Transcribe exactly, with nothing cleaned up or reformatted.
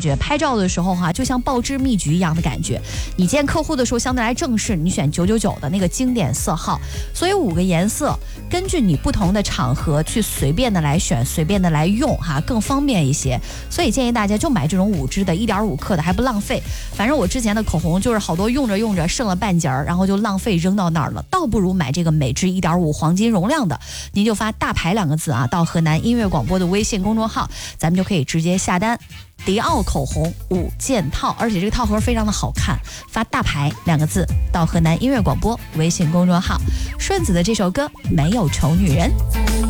觉，拍照的时候哈、啊，就像报知秘局一样的感觉。你见客户的时候相对来正式，你选九九九的那个经典色号。所以五个颜色，根据你不同的场合去随便的来选，随便的来用哈、啊，更方便一些。所以建议大家就买这种五支的，一点五克的，还不浪费。反正我之前的口红就是好多用着用着剩了半截儿，然后就浪费扔到那儿了，倒不如买这个每支一点五黄金容量的。您就发大牌两个字啊，到河南音乐广播的微信公众号，咱们就可以直接下单。迪奥口红五件套，而且这个套盒非常的好看，发大牌两个字到河南音乐广播微信公众号。顺子的这首歌《没有丑女人》。